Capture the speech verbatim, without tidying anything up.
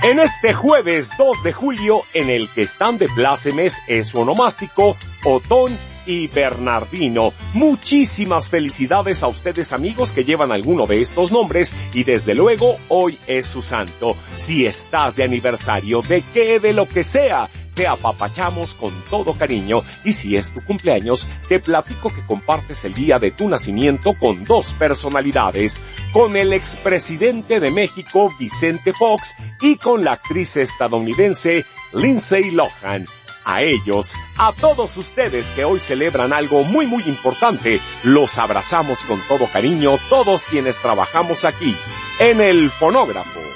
En este jueves dos de julio, en el que están de plácemes es su onomástico, Otón y Bernardino. Muchísimas felicidades a ustedes, amigos, que llevan alguno de estos nombres, y desde luego hoy es su santo. Si estás de aniversario, de qué, de lo que sea, te apapachamos con todo cariño, y si es tu cumpleaños, te platico que compartes el día de tu nacimiento con dos personalidades, con el expresidente de México, Vicente Fox, y con la actriz estadounidense Lindsay Lohan. A ellos, a todos ustedes que hoy celebran algo muy muy importante, los abrazamos con todo cariño, todos quienes trabajamos aquí, en el fonógrafo.